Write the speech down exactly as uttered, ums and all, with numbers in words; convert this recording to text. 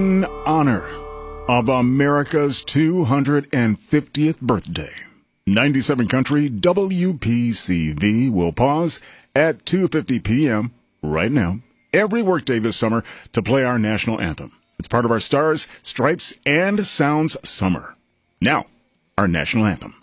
in honor of America's two hundred fiftieth birthday, ninety-seven Country W P C V will pause at two fifty p.m. right now, every workday this summer, to play our national anthem. It's part of our Stars, Stripes, and Sounds Summer. Now, our national anthem.